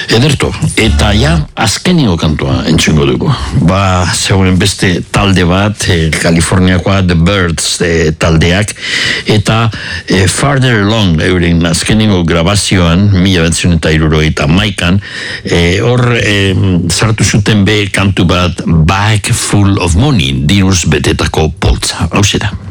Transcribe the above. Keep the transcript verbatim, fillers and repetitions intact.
Ederto, eta ja, azkeniko kantua entzungo dugu. Ba, zegoen beste talde bat, eh, Kaliforniakoa The Birds eh, taldeak, eta eh, Farther Along, euren azkeniko grabazioan, mila bentzun eta irurogeita maikan, eh, hor eh, sartu zuten be kantu bat Bag Full of Money, diruz betetako poltza. Hau zera.